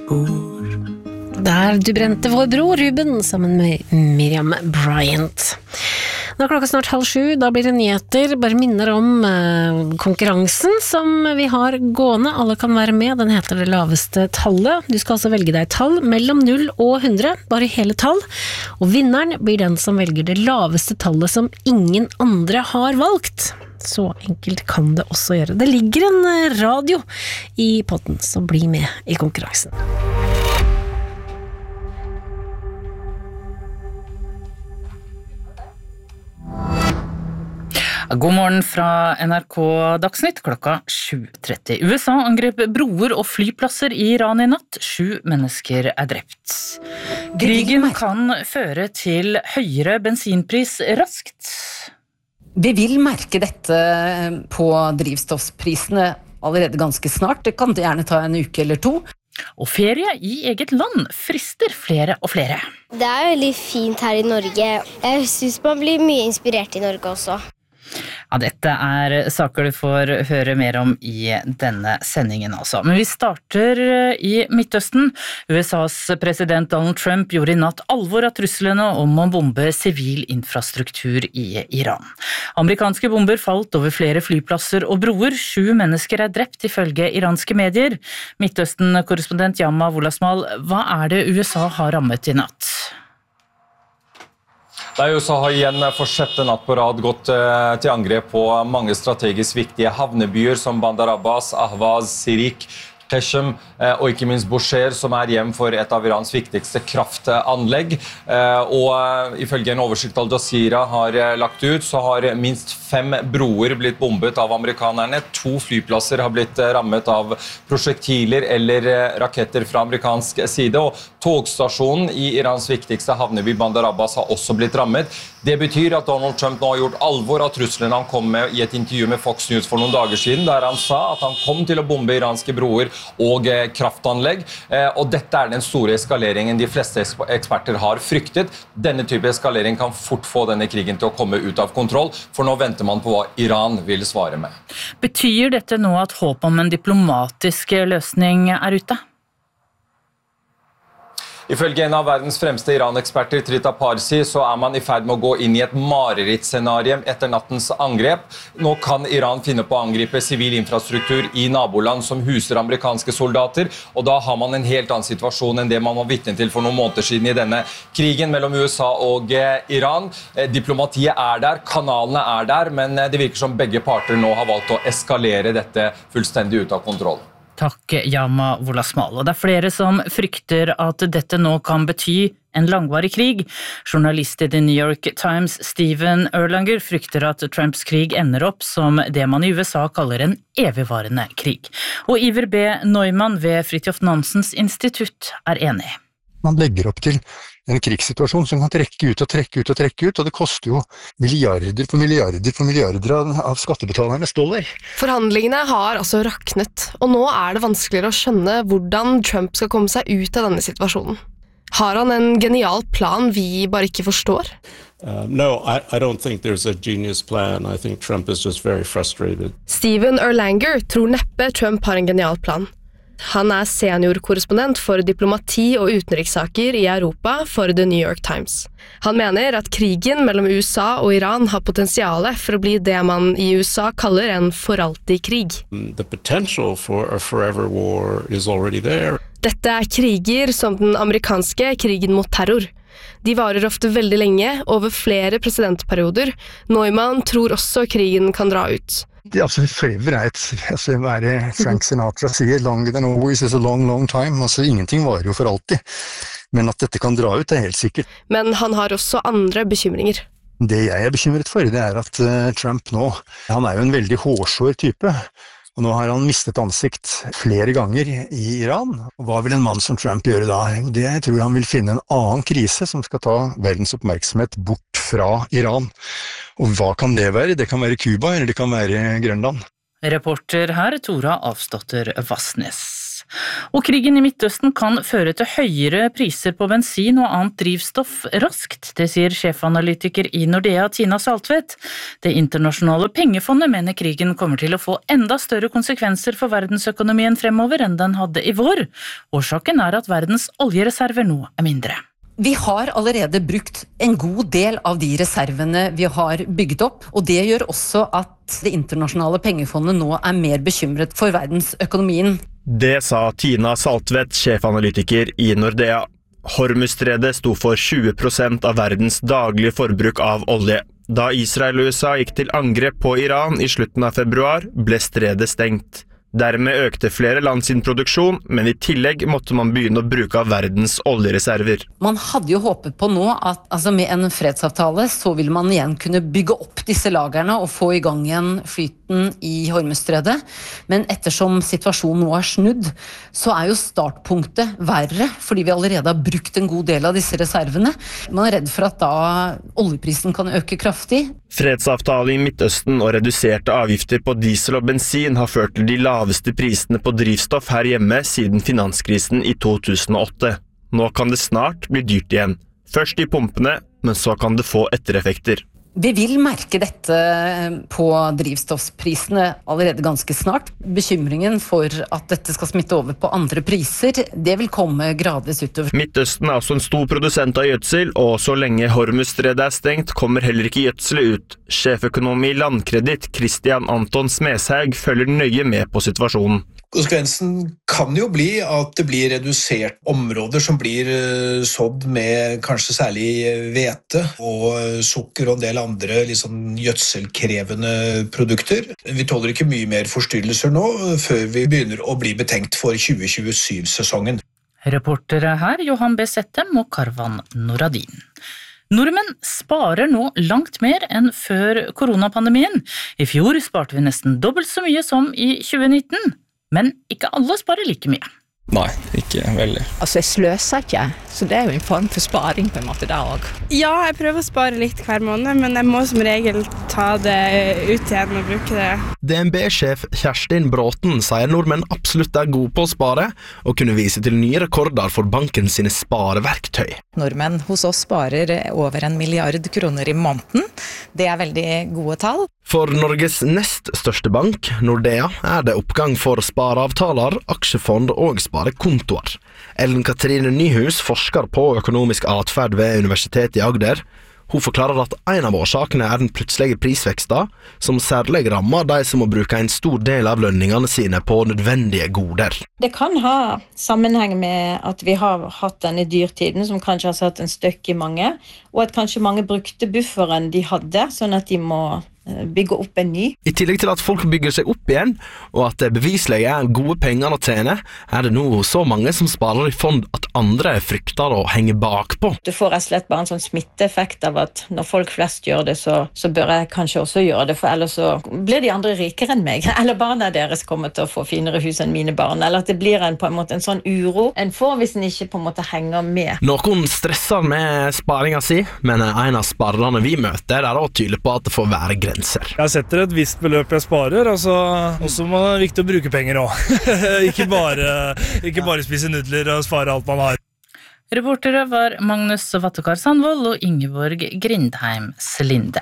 bor. Der du brente vår bror Ruben sammen med Miriam Bryant. Nå klokka snart 6:30, da blir det nyheter. Bare minner om konkurransen som vi har gående. Alle kan være med, den heter det laveste tallet. Du skal altså velge deg et tall mellom 0 og 100, bare hele tall. Og vinneren blir den som velger det laveste tallet som ingen andre har valgt. Så enkelt kan det også gjøre. Det ligger en radio i potten, så bli med i konkurransen. God morgen fra NRK Dagsnytt klokka 7:30. USA angrep broer og flyplasser i Iran i natt. 7 mennesker drept. Krigen kan føre til høyere bensinpris raskt. Vi vil merke dette på drivstoffprisene allerede ganske snart. Det kan gjerne ta en uke eller 2. Og ferie i eget land frister flere og flere. Det veldig fint her i Norge. Jeg synes man blir mye inspirert i Norge også. Ja, dette saker du får høre mer om i denne sendingen altså. Men vi starter i Midtøsten. USAs president Donald Trump gjorde i natt alvor av truslene om å bombe sivil infrastruktur i Iran. Amerikanske bomber falt over flere flyplasser og broer. 7 mennesker drept ifølge iranske medier. Midtøsten-korrespondent Yama Wolasmal, hva det USA har rammet i natt? USA har igjen for 6. natt på rad gått til angrep på mange strategisk viktige havnebyer som Bandar Abbas, Ahvaz, Sirik, Qeshm og ikke minst Bushehr, som hjem for et av Irans viktigste kraftanlegg. Og ifølge en oversikt Al Jazeera har lagt ut, så har minst 5 broer blitt bombet av amerikanerne. 2 flyplasser har blitt rammet av prosjektiler eller raketter fra amerikansk side, og togstasjonen i Irans viktigste havneby Bandar Abbas har også blitt rammet. Det betyr at Donald Trump nå har gjort alvor av truslene han kom med i et intervju med Fox News for noen dager siden, der han sa at han kom til å bombe iranske broer og kraftanlegg, og dette den store eskaleringen de fleste eksperter har fryktet. Denne type eskalering kan fort få denne krigen til å komme ut av kontroll, for nå venter man på hva Iran vil svare med. Betyr dette nå at håp om en diplomatisk løsning ute? Ifølge en av verdens fremste Iran-eksperter, Trita Parsi, så man i ferd med å gå inn i et marerittscenario etter nattens angrep. Nå kan Iran finne på å angripe sivil infrastruktur i naboland som huser amerikanske soldater, og da har man en helt annen situasjon enn det man var vitne til for noen måneder siden i denne krigen mellom USA og Iran. Diplomatiet der, kanalene der, men det virker som begge parter nå har valgt å eskalere dette fullstendig ut av kontroll. Takk, Yama Wolasmal. Og det flere som frykter at dette nå kan bety en langvarig krig. Journalist i The New York Times, Stephen Erlanger, frykter at Trumps krig ender opp som det man i USA kaller en evigvarende krig. Og Iver B. Neumann ved Fridtjof Nansens institutt enig. Man legger opp til en krigssituasjon som kan trekke ut, og det koster jo milliarder på milliarder av skattebetalernes dollar. Forhandlingene har altså raknet, og nå det vanskeligere å skjønne hvordan Trump skal komme seg ut av denne situasjonen. Har han en genial plan vi bare ikke forstår? No, I don't think there's a genius plan. I think Trump is just very frustrated. Stephen Erlanger tror neppe Trump har en genial plan. Han seniorkorrespondent for diplomati og utenrikssaker i Europa for The New York Times. Han mener at krigen mellom USA og Iran har potensiale for å bli det man i USA kaller en for alltid krig. The potential for a forever war is already there. Dette kriger som den amerikanske krigen mot terror. De varer ofte veldig lenge, over flere presidentperioder. Neumann tror også krigen kan dra ut. Forever hva Frank Sinatra sier, longer than always is a long, long time. Ingenting varer jo for alltid. Men at dette kan dra ut, helt sikkert. Men han har også andre bekymringer. Det jeg bekymret for, det at Trump nå, han jo en veldig hårsår type. Og nå har han mistet ansikt flere ganger i Iran. Og hva vil en mann som Trump gjøre da? Det jeg tror han vil finne en annen krise som skal ta verdens oppmerksomhet bort fra Iran. Og hva kan det være? Det kan være Cuba, eller det kan være Grønland. Reporter her, Tora Avstotter Vassnes. Og krigen i Midtøsten kan føre til høyere priser på bensin og annet drivstoff raskt, det sier sjefanalytiker i Nordea Tina Saltvedt. Det internasjonale pengefondet mener krigen kommer til å få enda større konsekvenser for verdensøkonomien fremover enn den hadde i vår. Årsaken er at verdens oljereserver nå er mindre. Vi har allerede brukt en god del av de reservene vi har bygget opp, og det gjør også at det internasjonale pengefondet nå er mer bekymret for verdensøkonomien. Det sa Tina Saltvedt, sjefanalytiker i Nordea. Hormuzstredet sto for 20% av verdens daglige forbruk av olje. Da Israel og USA gikk til angrep på Iran i slutten av februar, ble stredet stengt. Dermed økte flere land sin produksjon, men i tillegg måtte man begynne å bruke av verdens oljereserver. Man hadde jo håpet på nå at med en fredsavtale så vil man igjen kunne bygge opp disse lagerne og få i gang igjen flyten i Hormuzstredet. Men ettersom situasjonen nå er snudd, så er jo startpunktet verre, fordi vi allerede har brukt en god del av disse reservene. Man er redd for at da oljeprisen kan øke kraftig. Fredsavtalen i Midtøsten og reduserte avgifter på diesel og bensin har ført til de laveste prisene på drivstoff her hjemme siden finanskrisen i 2008. Nå kan det snart bli dyrt igjen. Først i pumpene, men så kan det få ettereffekter. Vi vil merke dette på drivstoffprisene allerede ganske snart. Bekymringen for at dette skal smitte over på andre priser, det vil komme gradvis utover. Midtøsten er også en stor produsent av gjødsel, og så lenge Hormuzstredet er stengt, kommer heller ikke gjødselet ut. Sjeføkonom i Landkreditt, Christian Anton Smeshaug, følger nøye med på situasjonen. Konsekvensen kan jo bli at det blir redusert områder som blir sådd med kanskje særlig hvete og sukker og en del andre liksom gjødselkrevende produkter. Vi tåler ikke mye mer forstyrrelser nå før vi begynner å bli betenkt for 2027-sesongen. Reportere her Johan B. Settem og Karvan Noradin. Nordmenn sparer nå langt mer enn før koronapandemien. I fjor sparte vi nesten dobbelt så mye som i 2019. Men ikke alle sparer like mye. Nei, ikke veldig. Altså, jeg sløser ikke, så det er jo en form for sparing på en måte da også. Ja, jeg prøver å spare litt hver måned, men jeg må som regel ta det ut igjen og bruke det. DNB-sjef Kjerstin Bråten sier nordmenn absolutt er gode på å spare, og kunne vise til nye rekorder for banken sine spareverktøy. Nordmenn hos oss sparer over 1 milliard kroner i måneden. Det er veldig gode tall. For Norges nest største bank, Nordea, er det oppgang for spareavtaler, aksjefond og sparekontoer. Ellen Katrine Nyhus forsker på økonomisk atferd ved Universitetet i Agder. Hun forklarer at en av årsakene er den plutselige prisveksten, som særlig rammer de som må bruke en stor del av lønningene sine på nødvendige goder. Det kan ha sammenheng med at vi har hatt denne dyrtiden, som kanskje har satt en støkk i mange, og at kanskje mange brukte bufferen de hadde, sånn at de må bygge opp en ny. I tillegg til at folk bygger seg opp igjen, og at det beviselig er gode penger å tjene, er det nå så mange som sparer i fond at andre frykter å henge bakpå. Du får rett og slett bare en sånn smitteeffekt av at når folk flest gjør det, så bør jeg kanskje også gjøre det, for ellers så blir de andre rikere enn meg, eller barna deres kommer til å få finere hus enn mine barn, eller at det blir på en måte en sånn uro en får hvis en ikke på en måte henger med. Noen stresser med sparinga si, men en av sparerne vi møter er også tydelig på at det får være grenser. Jeg setter et visst beløp jeg sparer, og så må det viktig å bruke penger også. ikke bare spise nudler og spare alt man har. Reportere var Magnus Vattekar Sandvold og Ingeborg Grindheim Slinde.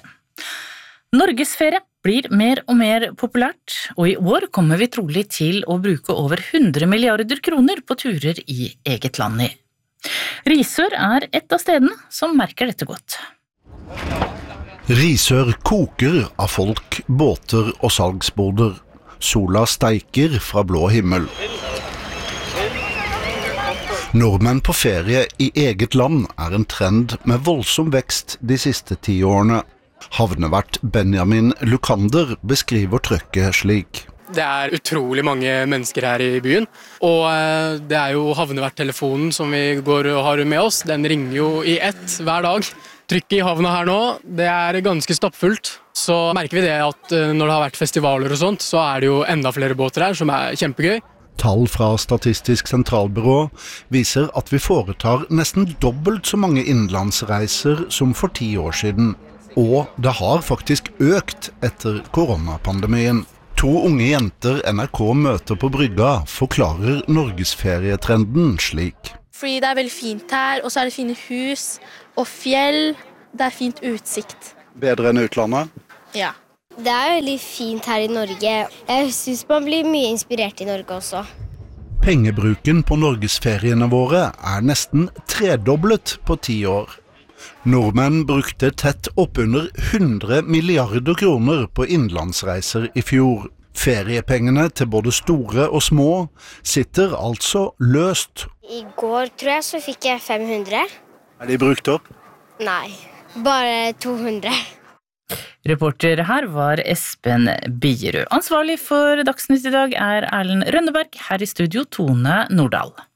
Norgesferie blir mer og mer populært, og i år kommer vi trolig til å bruke over 100 milliarder kroner på turer i eget land. Risør er et av stedene som merker dette godt. Risør koker av folk, båter og salgsboder. Sola steiker fra blå himmel. Nordmenn på ferie i eget land er en trend med voldsom vekst de siste 10 årene. Havnevert Benjamin Lukander beskriver trøkket slik. Det er utrolig mange mennesker her i byen, og det er jo havneverttelefonen som vi går og har med oss. Den ringer jo i ett hver dag. Trykket i havna her nå, det er ganske stappfullt. Så merker vi det at når det har vært festivaler og sånt, så er det jo enda flere båter her, som er kjempegøy. Tall fra Statistisk sentralbyrå viser at vi foretar nesten dobbelt så mange innenlandsreiser som for 10 år siden. Og det har faktisk økt etter koronapandemien. 2 unge jenter NRK møter på brygga forklarer norgesferietrenden slik. Fordi det veldig fint her, og så det fine hus og fjell. Det fint utsikt. Bedre enn utlandet? Ja. Det veldig fint her i Norge. Jeg synes man blir mye inspirert i Norge også. Pengebruken på norgesferiene våre nesten tredoblet på 10 år. Nordmenn brukte tett oppunder 100 milliarder kroner på innenlandsreiser i fjor. Feriepengene til både store og små sitter altså løst. I går tror jeg så fikk jeg 500. De brukt opp? Nei, bare 200. Reporter her var Espen Bierud. Ansvarlig for Dagsnytt i dag Erlend Rønneberg, her i studio Tone Nordahl.